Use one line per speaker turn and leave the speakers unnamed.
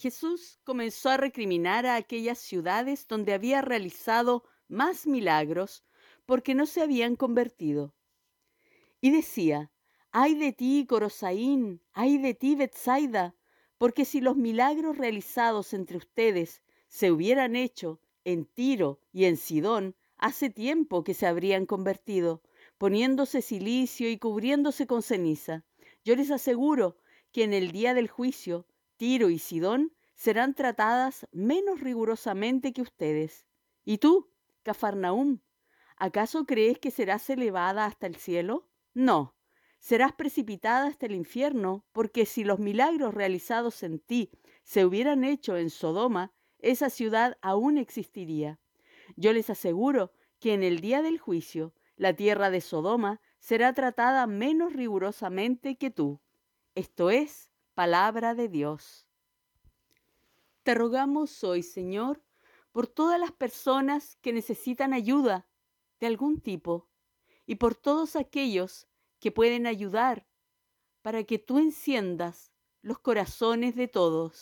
Jesús comenzó a recriminar a aquellas ciudades donde había realizado más milagros porque no se habían convertido. Y decía: ay de ti, Corosaín, ay de ti, Betsaida, porque si los milagros realizados entre ustedes se hubieran hecho en Tiro y en Sidón, hace tiempo que se habrían convertido, poniéndose cilicio y cubriéndose con ceniza. Yo les aseguro que en el día del juicio, Tiro y Sidón serán tratadas menos rigurosamente que ustedes. ¿Y tú, Cafarnaúm, acaso crees que serás elevada hasta el cielo? No, serás precipitada hasta el infierno, porque si los milagros realizados en ti se hubieran hecho en Sodoma, esa ciudad aún existiría. Yo les aseguro que en el día del juicio, la tierra de Sodoma será tratada menos rigurosamente que tú. Esto es palabra de Dios. Te rogamos hoy, Señor, por todas las personas que necesitan ayuda de algún tipo y por todos aquellos que pueden ayudar para que tú enciendas los corazones de todos.